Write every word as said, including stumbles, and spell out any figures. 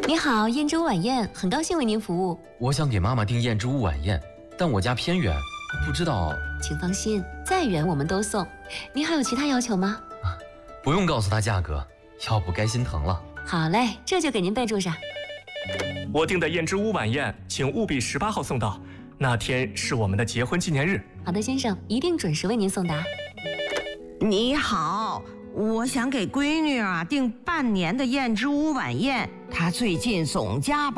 你好，燕之屋晚宴，很高兴为您服务。 我想给妈妈订燕之屋晚宴，但我家偏远，不知道。 请放心，再远我们都送。您还有其他要求吗？ 啊，不用告诉他价格，要不该心疼了。 好嘞，这就给您备注上。 我订的燕之屋晚宴，请务必十八号送到，那天是我们的结婚纪念日。 好的，先生，一定准时为您送达。 你好，我想给闺女啊订半年的燕之屋晚宴，她最近总加班。